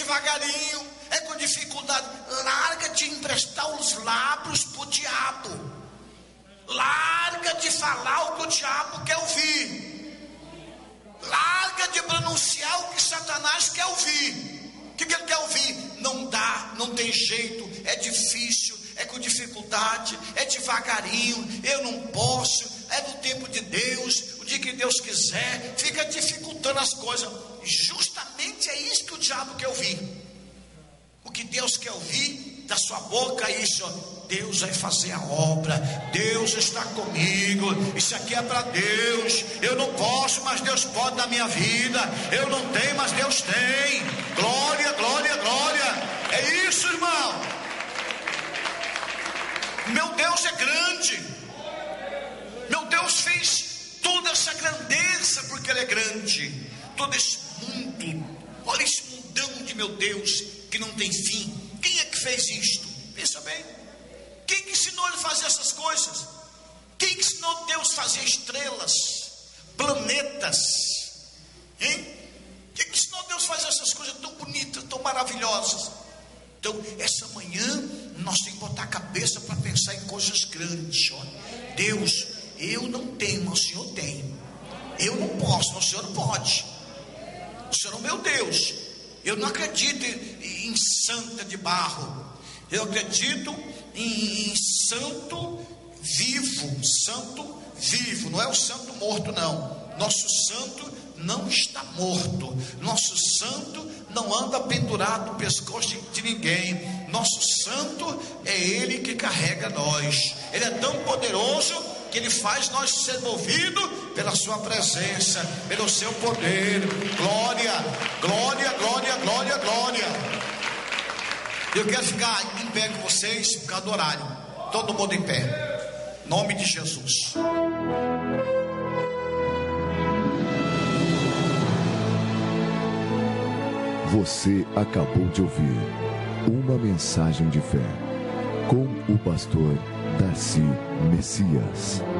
devagarinho, é com dificuldade. Larga de emprestar os lábios para o diabo. Larga de falar o que o diabo quer ouvir. Larga de pronunciar o que Satanás quer ouvir. O que ele quer ouvir? Não dá, não tem jeito, é difícil, é com dificuldade, é devagarinho, eu não posso, é no tempo de Deus, o dia que Deus quiser, fica dificultando as coisas. Justamente é isso que o diabo quer ouvir. O que Deus quer ouvir da sua boca é isso: Deus vai fazer a obra, Deus está comigo, isso aqui é para Deus, eu não posso, mas Deus pode na minha vida, eu não tenho, mas Deus tem, glória, glória, glória, é isso, irmão. Meu Deus é grande, meu Deus fez toda essa grandeza porque Ele é grande, todo esse mundo, olha esse mundão de meu Deus, que não tem fim. Quem é que fez isto? Pensa bem. Quem que ensinou ele a fazer essas coisas? Quem que ensinou Deus a fazer estrelas, planetas? Hein? Quem que ensinou Deus a fazer essas coisas tão bonitas, tão maravilhosas? Então, essa manhã, nós temos que botar a cabeça para pensar em coisas grandes. Olha, Deus, eu não tenho, mas o Senhor tem. Eu não posso, mas o Senhor pode. O Senhor é o meu Deus. Eu não acredito em santa de barro. Eu acredito em santo vivo. Santo vivo, não é o santo morto, não. Nosso santo não está morto. Nosso santo não anda pendurado no pescoço de ninguém. Nosso santo é Ele que carrega nós. Ele é tão poderoso que Ele faz nós ser movidos pela sua presença, pelo seu poder. Glória, glória, glória, glória, glória. Eu quero ficar em pé com vocês por causa do horário. Todo mundo em pé, em nome de Jesus. Você acabou de ouvir uma mensagem de fé com o pastor Darcy Messias.